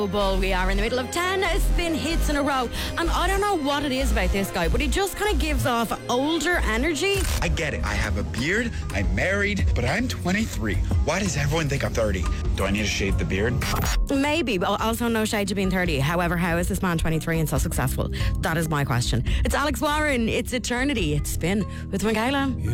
Ball. We are in the middle of 10 spin hits in a row, and I don't know what it is about this guy, but he just kind of gives off older energy. I get it. I have a beard, I'm married, but I'm 23. Why does everyone think I'm 30? Do I need to shave the beard? Maybe, but also no shade to being 30. However, how is this man 23 and so successful? That is my question. It's Alex Warren. It's Eternity. It's Spin with Michaela.